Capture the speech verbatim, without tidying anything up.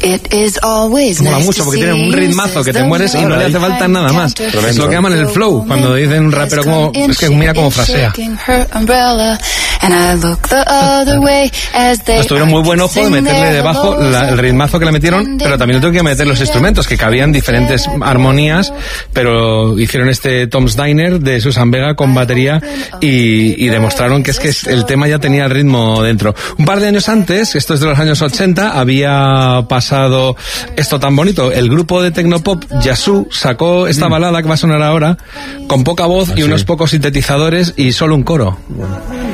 Mola mucho porque tiene un ritmazo que te mueres y no le hace falta nada más. Es lo que llaman el flow, cuando dicen un rapero como, es que mira cómo frasea. Pues tuvieron muy buen ojo de meterle debajo la, el ritmazo que le metieron, pero también tengo que meter los instrumentos, que cabían diferentes armonías, pero hicieron este Tom's Diner de Susan Vega con batería y, y demostraron que es que el tema ya tenía el ritmo dentro. Un par de años antes, esto es de los años ochenta, había pasado esto tan bonito. El grupo de tecnopop Yazoo sacó esta balada que va a sonar ahora, con poca voz y unos pocos sintetizadores y solo un coro.